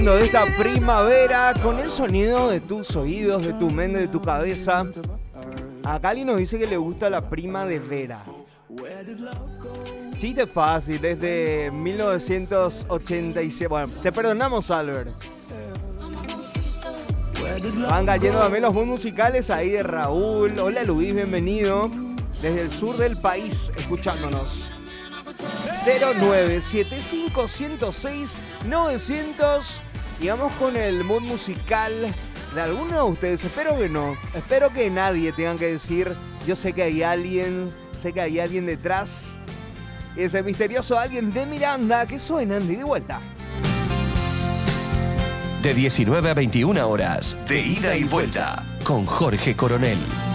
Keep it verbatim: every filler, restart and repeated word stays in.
De esta primavera con el sonido de tus oídos, de tu mente, de tu cabeza. A Cali nos dice que le gusta la prima de Vera. Chiste fácil, desde mil novecientos ochenta y siete. Bueno, te perdonamos, Albert. Van cayendo también los muy musicales ahí de Raúl. Hola Luis, bienvenido. Desde el sur del país, escuchándonos. cero nueve siete cinco uno cero seis nueve cero cero. Y vamos con el mood musical de alguno de ustedes. Espero que no. Espero que nadie tenga que decir, yo sé que hay alguien, sé que hay alguien detrás. Ese misterioso alguien de Miranda que suena de vuelta. De diecinueve a veintiuna horas, de ida y vuelta, con Jorge Coronel.